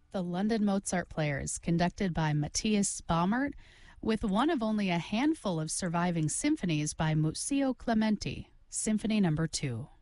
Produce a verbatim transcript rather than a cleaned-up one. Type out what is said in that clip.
The London Mozart Players, conducted by Matthias Baumert, with one of only a handful of surviving symphonies by Muzio Clementi, Symphony Number Two.